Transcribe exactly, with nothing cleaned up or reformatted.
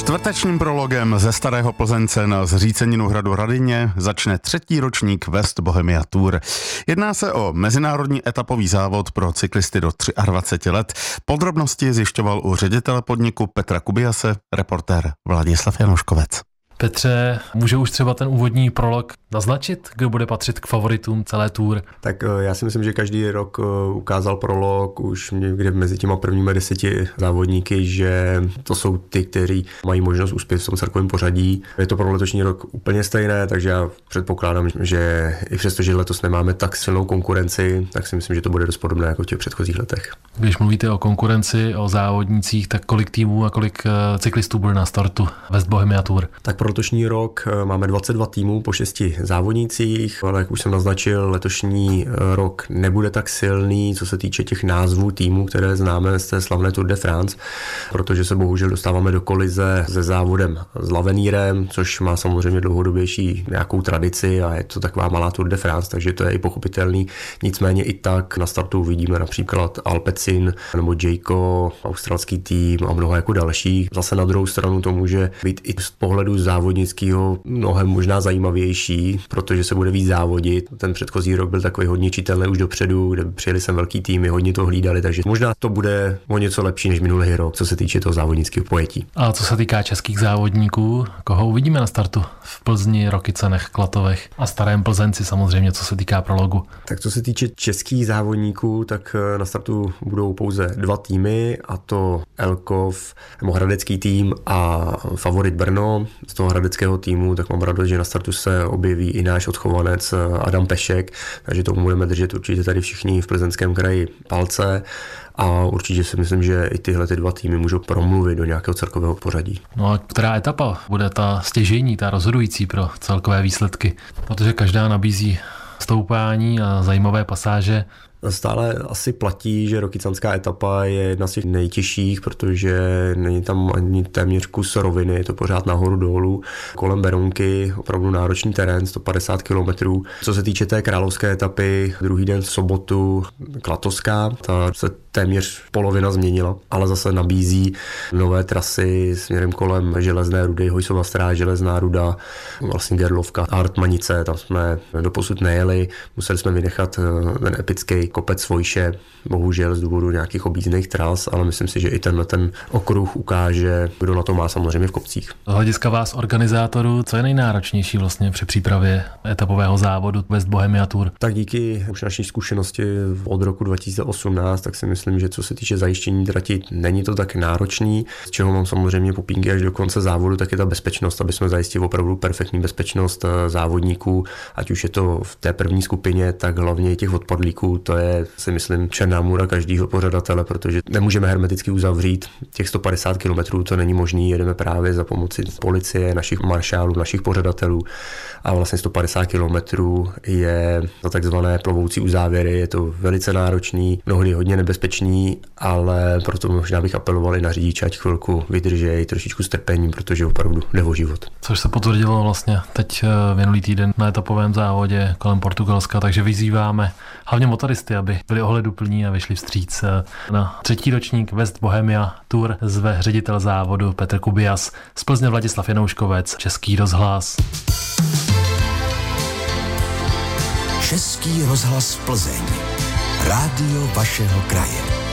Čtvrtečním prologem ze Starého Plzeňce na zříceninu hradu Radyně začne třetí ročník West Bohemia Tour. Jedná se o mezinárodní etapový závod pro cyklisty do dvaceti třech let. Podrobnosti zjišťoval u ředitele podniku Petra Kubiase reportér Vladislav Janoškovec. Petře, může už třeba ten úvodní prolog naznačit, kdo bude patřit k favoritům celé Tour? Tak já si myslím, že každý rok ukázal prolog už někde mezi těma prvními deseti závodníky, že to jsou ty, kteří mají možnost uspět v tom celkovém pořadí. Je to pro letošní rok úplně stejné, takže já předpokládám, že i přesto, že letos nemáme tak silnou konkurenci, tak si myslím, že to bude dost podobné jako v těch předchozích letech. Když mluvíte o konkurenci, o závodnících, tak kolik týmů a kolik cyklistů bude na startu West Bohemia Tour? Tak pro letošní rok máme dvacet dva týmů po šesti závodnících, ale jak už jsem naznačil, letošní rok nebude tak silný, co se týče těch názvů týmů, které známe z té slavné Tour de France, protože se bohužel dostáváme do kolize se závodem s Lavenírem, což má samozřejmě dlouhodobější nějakou tradici a je to taková malá Tour de France, takže to je i pochopitelný. Nicméně i tak na startu uvidíme například Alpecin nebo Jayco, australský tým a mnoho jako dalších. Zase na druhou stranu to může být i z pohledu závodnického mnohem možná zajímavější, protože se bude víc závodit. Ten předchozí rok byl takový hodně čitelný už dopředu, kde přijeli sem velký týmy, hodně to hlídali, takže možná to bude o něco lepší než minulý rok, co se týče toho závodnického pojetí. A co se týká českých závodníků, koho uvidíme na startu v Plzni, Rokycanech, Klatovech a Starém Plzeňci samozřejmě, co se týká prologu? Tak co se týče českých závodníků, tak na startu budou pouze dva týmy, a to Elkov, nebo hradecký tým a Favorit Brno. Z toho hradeckého týmu, tak mám radost, že na startu se objeví i náš odchovanec Adam Pešek, takže tomu budeme držet určitě tady všichni v Plzeňském kraji palce a určitě si myslím, že i tyhle ty dva týmy můžou promluvit do nějakého celkového pořadí. No a která etapa bude ta stěžejní, ta rozhodující pro celkové výsledky? Protože každá nabízí stoupání a zajímavé pasáže. Stále asi platí, že Rokycanská etapa je jedna z těch nejtěžších, protože není tam ani téměř kus roviny, je to pořád nahoru dolů. Kolem Berounky opravdu náročný terén, sto padesát kilometrů. Co se týče té královské etapy, druhý den v sobotu Klatovská, ta se téměř polovina změnila, ale zase nabízí nové trasy směrem kolem Železné Rudy, Hojsova Stráž, Železná Ruda, vlastně Gerlovka, Hartmanice, tam jsme doposud nejeli, museli jsme vynechat ten epický kopec Svojše, bohužel z důvodu nějakých objízdných tras, ale myslím si, že i tenhle ten okruh ukáže, kdo na to má samozřejmě v kopcích. Z hlediska vás organizátorů, co je nejnáročnější vlastně při přípravě etapového závodu West Bohemia Tour? Tak díky už naší zkušenosti od roku dva tisíce osmnáct, tak si myslím, že co se týče zajištění trati, není to tak náročný. Z čeho mám samozřejmě popínky až do konce závodu, tak je ta bezpečnost, aby jsme zajistili opravdu perfektní bezpečnost závodníků, ať už je to v té první skupině, tak hlavně těch odpadlíků. To je, si myslím, černá můra každého pořadatele, protože nemůžeme hermeticky uzavřít těch sto padesát kilometrů, to není možný, jedeme právě za pomoci policie, našich maršálů, našich pořadatelů a vlastně sto padesát kilometrů je za takzvané plovoucí uzávěry, je to velice náročný, mnohdy hodně nebezpečný, ale proto možná bych apeloval i na řidiče, ať chvilku vydržej, trošičku strpení, protože opravdu jde o život. Což se potvrdilo vlastně teď minulý týden na etapovém závodě kolem Portugalska, takže vyzýváme hlavně motoristy, aby byli ohleduplní a vyšli vstříc. Na třetí ročník West Bohemia Tour zve ředitel závodu Petr Kubias, z Plzně Vladislav Janouškovec, Český rozhlas. Český rozhlas Plzeň. Rádio vašeho kraje.